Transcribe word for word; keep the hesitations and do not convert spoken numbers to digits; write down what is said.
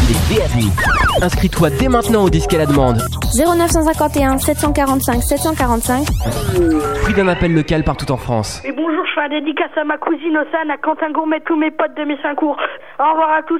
et bienvenue. Inscris-toi dès maintenant au disque à la demande. zéro neuf cent cinquante et un sept cent quarante-cinq sept cent quarante-cinq. Prix d'un appel local partout en France. Et bonjour, je fais un dédicace à ma cousine Océane, à Quentin Gourmet, tous mes potes de mes cinq cours. Au revoir à tous.